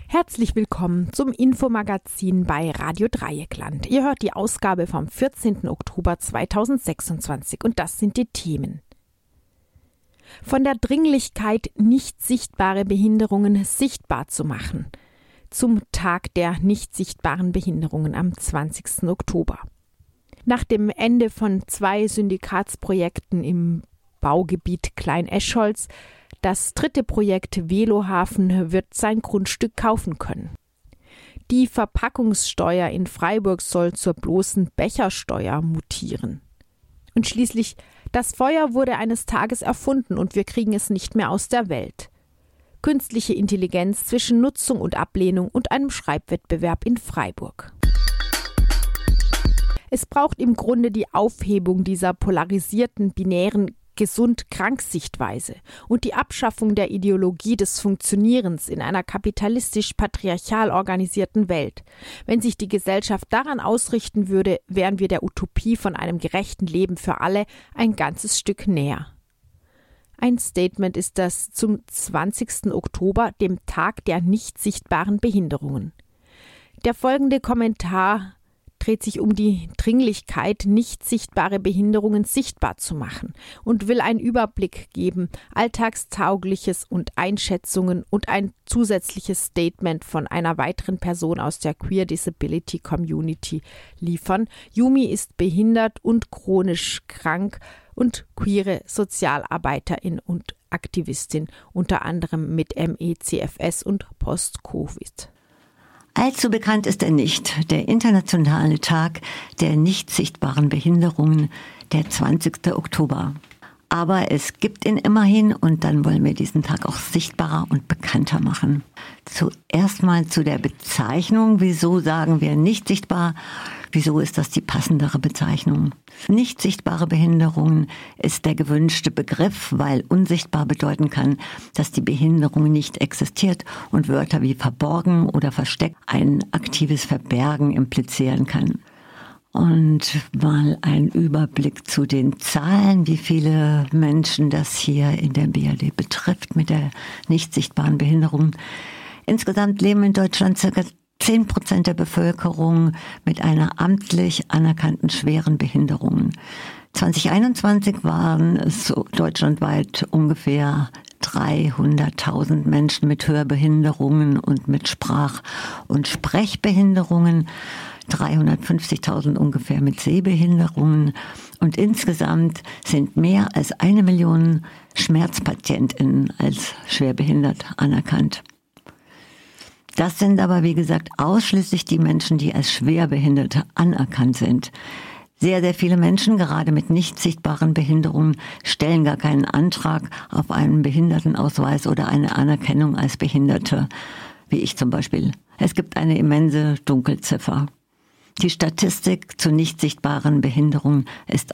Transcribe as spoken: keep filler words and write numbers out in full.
Herzlich willkommen zum Infomagazin bei Radio Dreieckland. Ihr hört die Ausgabe vom vierzehnten Oktober zweitausendsechsundzwanzig und das sind die Themen. Von der Dringlichkeit, nicht sichtbare Behinderungen sichtbar zu machen. Zum Tag der nicht sichtbaren Behinderungen am zwanzigsten Oktober. Nach dem Ende von zwei Syndikatsprojekten im Baugebiet Klein-Escholz, das dritte Projekt Velohafen wird sein Grundstück kaufen können. Die Verpackungssteuer in Freiburg soll zur bloßen Bechersteuer mutieren. Und schließlich, das Feuer wurde eines Tages erfunden und wir kriegen es nicht mehr aus der Welt. Künstliche Intelligenz zwischen Nutzung und Ablehnung und einem Schreibwettbewerb in Freiburg. Es braucht im Grunde die Aufhebung dieser polarisierten, binären Gesund-Krank-Sichtweise und die Abschaffung der Ideologie des Funktionierens in einer kapitalistisch-patriarchal organisierten Welt. Wenn sich die Gesellschaft daran ausrichten würde, wären wir der Utopie von einem gerechten Leben für alle ein ganzes Stück näher. Ein Statement ist das zum zwanzigsten Oktober, dem Tag der nicht sichtbaren Behinderungen. Der folgende Kommentar dreht sich um die Dringlichkeit, nicht sichtbare Behinderungen sichtbar zu machen und will einen Überblick geben, Alltagstaugliches und Einschätzungen und ein zusätzliches Statement von einer weiteren Person aus der Queer Disability Community liefern. Yumi ist behindert und chronisch krank und queere Sozialarbeiterin und Aktivistin, unter anderem mit M E C F S und Post-Covid. Allzu bekannt ist er nicht, der internationale Tag der nicht sichtbaren Behinderungen, der zwanzigsten Oktober. Aber es gibt ihn immerhin und dann wollen wir diesen Tag auch sichtbarer und bekannter machen. Zuerst mal zu der Bezeichnung, wieso sagen wir nicht sichtbar? Wieso ist das die passendere Bezeichnung? Nicht sichtbare Behinderungen ist der gewünschte Begriff, weil unsichtbar bedeuten kann, dass die Behinderung nicht existiert und Wörter wie verborgen oder versteckt ein aktives Verbergen implizieren kann. Und mal ein Überblick zu den Zahlen, wie viele Menschen das hier in der B R D betrifft mit der nicht sichtbaren Behinderung. Insgesamt leben in Deutschland ca. zehn Prozent der Bevölkerung mit einer amtlich anerkannten schweren Behinderung. zwanzig einundzwanzig waren es deutschlandweit ungefähr dreihunderttausend Menschen mit Hörbehinderungen und mit Sprach- und Sprechbehinderungen, dreihundertfünfzigtausend ungefähr mit Sehbehinderungen und insgesamt sind mehr als eine Million SchmerzpatientInnen als schwerbehindert anerkannt. Das sind aber, wie gesagt, ausschließlich die Menschen, die als Schwerbehinderte anerkannt sind. Sehr, sehr viele Menschen, gerade mit nicht sichtbaren Behinderungen, stellen gar keinen Antrag auf einen Behindertenausweis oder eine Anerkennung als Behinderte, wie ich zum Beispiel. Es gibt eine immense Dunkelziffer. Die Statistik zu nicht sichtbaren Behinderungen ist